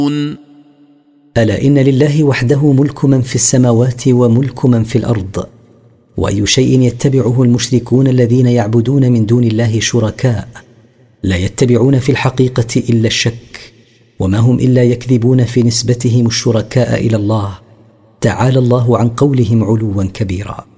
ألا إن لله وحده ملك من في السماوات وملك من في الأرض، وأي شيء يتبعه المشركون الذين يعبدون من دون الله شركاء لا يتبعون في الحقيقة إلا الشك، وما هم إلا يكذبون في نسبتهم الشركاء إلى الله، تعالى الله عن قولهم علوا كبيرا.